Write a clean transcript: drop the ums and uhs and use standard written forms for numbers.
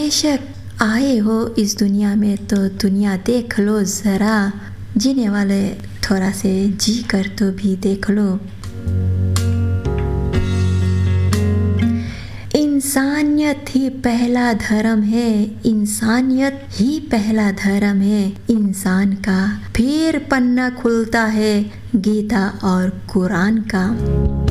बेशक आए हो इस दुनिया में तो दुनिया देख लो ज़रा, जीने वाले थोड़ा से जी कर तो भी देख लो। इंसानियत ही पहला धर्म है, इंसानियत ही पहला धर्म है। इंसान का फिर पन्ना खुलता है गीता और कुरान का।